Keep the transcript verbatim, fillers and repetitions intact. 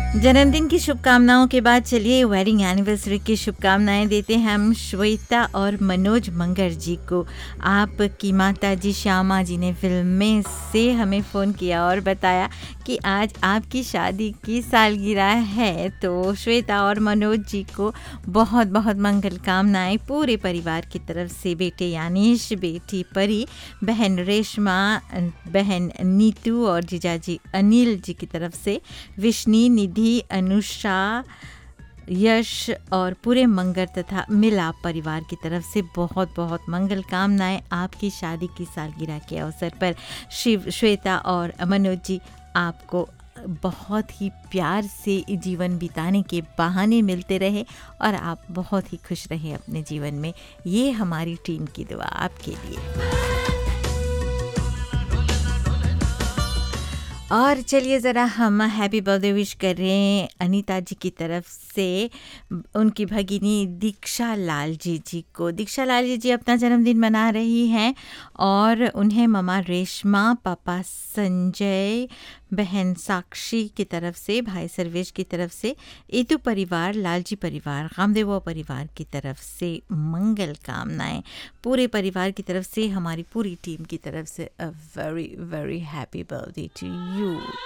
जन्मदिन की शुभकामनाओं के बाद चलिए वेडिंग एनिवर्सरी की शुभकामनाएं देते हैं हम श्वेता और मनोज मंगर जी को। आपकी माता जी श्यामा जी ने फिल्में से हमें फ़ोन किया और बताया कि आज आपकी शादी की सालगिरह है, तो श्वेता और मनोज जी को बहुत बहुत मंगल कामनाएं पूरे परिवार की तरफ से। बेटे यानीश, बेटी परी, बहन रेशमा, बहन नीतू और जीजाजी अनिल जी की तरफ से विष्णी, निधि, अनुषा, यश और पूरे मंगर तथा मिलाप परिवार की तरफ से बहुत बहुत मंगल कामनाएं आपकी शादी की सालगिरह के अवसर पर। शिव, श्वेता और मनोज जी आपको बहुत ही प्यार से जीवन बिताने के बहाने मिलते रहे और आप बहुत ही खुश रहे अपने जीवन में। ये हमारी टीम की दुआ आपके लिए। और चलिए ज़रा हम हैप्पी बर्थडे विश करें अनीता जी की तरफ से उनकी भगिनी दीक्षा लाल जी जी को। दीक्षा लाल जी जी अपना जन्मदिन मना रही हैं और उन्हें ममा रेशमा, पापा संजय, बहन साक्षी की तरफ से, भाई सर्वेश की तरफ से, एतु परिवार, लालजी परिवार, कामदेवा परिवार की तरफ से मंगल कामनाएं। पूरे परिवार की तरफ से, हमारी पूरी टीम की तरफ से a very very happy birthday two you.